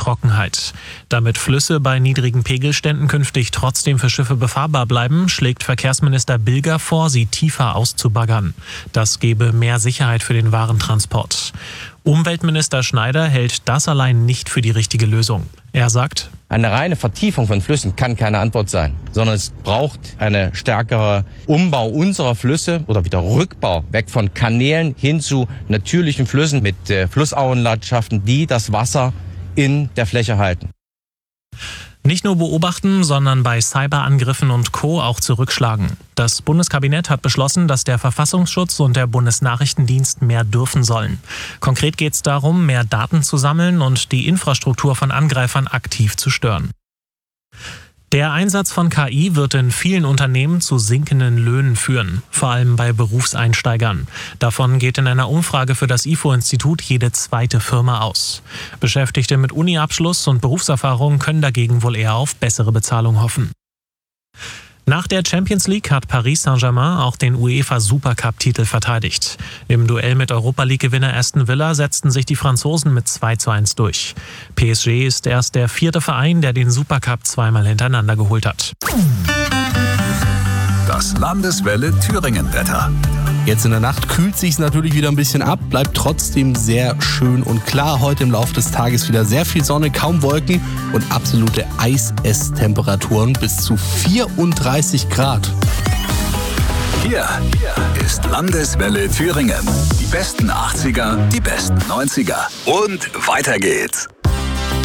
Trockenheit. Damit Flüsse bei niedrigen Pegelständen künftig trotzdem für Schiffe befahrbar bleiben, schlägt Verkehrsminister Bilger vor, sie tiefer auszubaggern. Das gebe mehr Sicherheit für den Warentransport. Umweltminister Schneider hält das allein nicht für die richtige Lösung. Er sagt: Eine reine Vertiefung von Flüssen kann keine Antwort sein, sondern es braucht eine stärkere Umbau unserer Flüsse oder wieder Rückbau weg von Kanälen hin zu natürlichen Flüssen mit Flussauenlandschaften, die das Wasser in der Fläche halten. Nicht nur beobachten, sondern bei Cyberangriffen und Co. auch zurückschlagen. Das Bundeskabinett hat beschlossen, dass der Verfassungsschutz und der Bundesnachrichtendienst mehr dürfen sollen. Konkret geht es darum, mehr Daten zu sammeln und die Infrastruktur von Angreifern aktiv zu stören. Der Einsatz von KI wird in vielen Unternehmen zu sinkenden Löhnen führen, vor allem bei Berufseinsteigern. Davon geht in einer Umfrage für das IFO-Institut jede zweite Firma aus. Beschäftigte mit Uni-Abschluss und Berufserfahrung können dagegen wohl eher auf bessere Bezahlung hoffen. Nach der Champions League hat Paris Saint-Germain auch den UEFA-Supercup-Titel verteidigt. Im Duell mit Europa-League-Gewinner Aston Villa setzten sich die Franzosen mit 2:1 durch. PSG ist erst der 4. Verein, der den Supercup zweimal hintereinander geholt hat. Das Landeswelle Thüringen-Wetter. Jetzt in der Nacht kühlt sich's natürlich wieder ein bisschen ab, bleibt trotzdem sehr schön und klar. Heute im Laufe des Tages wieder sehr viel Sonne, kaum Wolken und absolute Eisestemperaturen bis zu 34 Grad. Hier ist Landeswelle Thüringen. Die besten 80er, die besten 90er und weiter geht's.